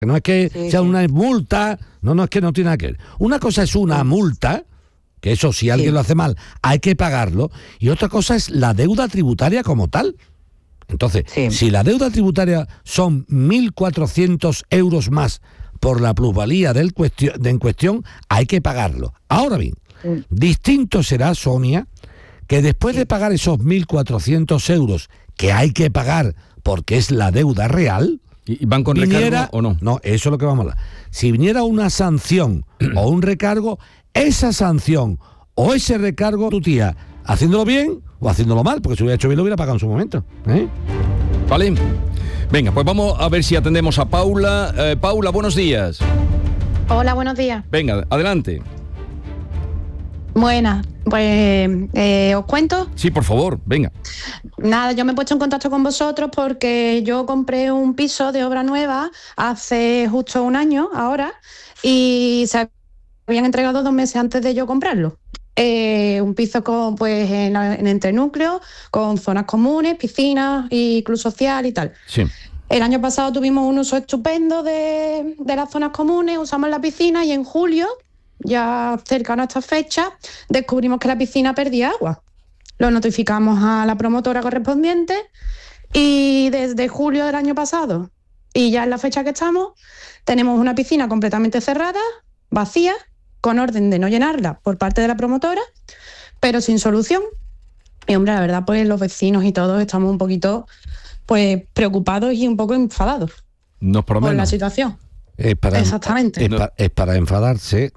No es que sea una multa, no es que no tiene nada que ver. Una cosa es una multa, que eso si alguien lo hace mal hay que pagarlo, y otra cosa es la deuda tributaria como tal. Entonces, si la deuda tributaria son 1.400 euros más por la plusvalía en cuestión, hay que pagarlo. Ahora bien, distinto será, Sonia, que después de pagar esos 1.400 euros que hay que pagar porque es la deuda real, ¿y van con recargo o no? No, eso es lo que vamos a hablar. Si viniera una sanción o un recargo, esa sanción o ese recargo, tu tía, haciéndolo bien o haciéndolo mal, porque si hubiera hecho bien lo hubiera pagado en su momento. Vale. Venga, pues vamos a ver si atendemos a Paula. Paula, buenos días. Hola, buenos días. Venga, adelante. Buenas, pues ¿os cuento? Sí, por favor, venga. Nada, yo me he puesto en contacto con vosotros porque yo compré un piso de obra nueva hace justo un año ahora y se habían entregado 2 meses antes de yo comprarlo. Un piso con, pues, en entrenúcleo, con zonas comunes, piscinas y club social y tal. Sí. El año pasado tuvimos un uso estupendo de las zonas comunes, usamos la piscina y en julio, ya cercano a esta fecha, descubrimos que la piscina perdía agua. Lo notificamos a la promotora correspondiente y desde julio del año pasado, y ya en la fecha que estamos, tenemos una piscina completamente cerrada, vacía, con orden de no llenarla por parte de la promotora, pero sin solución. Y hombre, la verdad, pues los vecinos y todos estamos un poquito pues preocupados y un poco enfadados por la situación. Exactamente. Es para enfadarse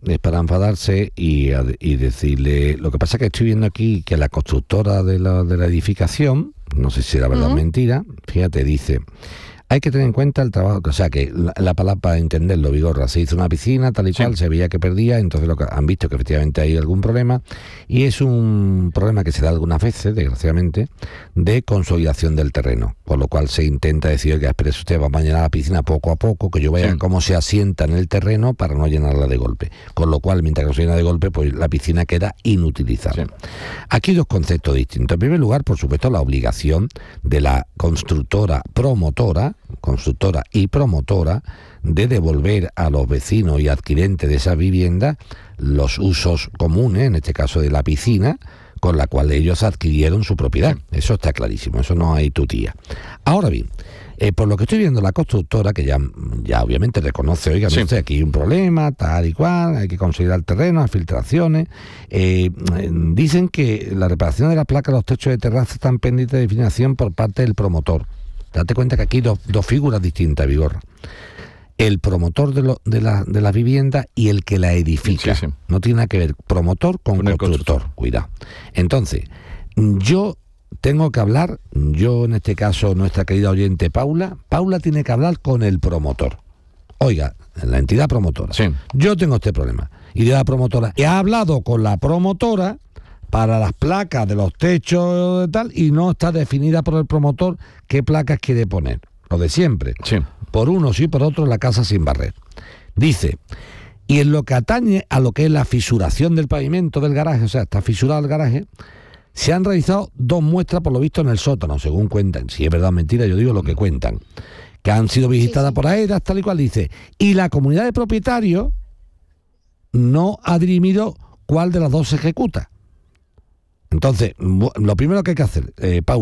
y decirle. Lo que pasa es que estoy viendo aquí que la constructora de la edificación, no sé si era verdad o mentira, fíjate, dice: hay que tener en cuenta el trabajo, o sea que la palabra, para entenderlo, Vigorra, se hizo una piscina tal y cual, se veía que perdía, entonces lo que han visto que efectivamente hay algún problema, y es un problema que se da algunas veces, desgraciadamente, de consolidación del terreno, por lo cual se intenta decir que espere usted, vamos a llenar la piscina poco a poco, que yo vea cómo se asienta en el terreno para no llenarla de golpe, con lo cual mientras que no se llena de golpe, pues la piscina queda inutilizable. Aquí hay 2 conceptos distintos. En primer lugar, por supuesto, la obligación de la constructora y promotora de devolver a los vecinos y adquirentes de esa vivienda los usos comunes, en este caso de la piscina, con la cual ellos adquirieron su propiedad. Eso está clarísimo, eso no hay tutía. Ahora bien, por lo que estoy viendo, la constructora, que ya obviamente reconoce, oiga, aquí hay un problema, tal y cual, hay que consolidar el terreno, las filtraciones, dicen que la reparación de la placa de los techos de terraza están pendientes de definición por parte del promotor. Date cuenta que aquí hay dos figuras distintas, Vigorra. El promotor de la vivienda y el que la edifica. No tiene nada que ver promotor con constructor. Cuidado. Entonces, yo tengo que hablar, en este caso nuestra querida oyente Paula tiene que hablar con el promotor. Oiga, la entidad promotora. Yo tengo este problema. Y de la promotora. He hablado con la promotora para las placas de los techos y tal, y no está definida por el promotor qué placas quiere poner. Lo de siempre. Por uno sí, por otro la casa sin barrer. Dice, y en lo que atañe a lo que es la fisuración del pavimento del garaje, o sea, está fisurado el garaje, se han realizado 2 muestras por lo visto en el sótano, según cuentan. Si es verdad o mentira, yo digo lo que cuentan. Que han sido visitadas por AERAS, tal y cual, dice. Y la comunidad de propietarios no ha dirimido cuál de las 2 se ejecuta. Entonces, lo primero que hay que hacer, Paula,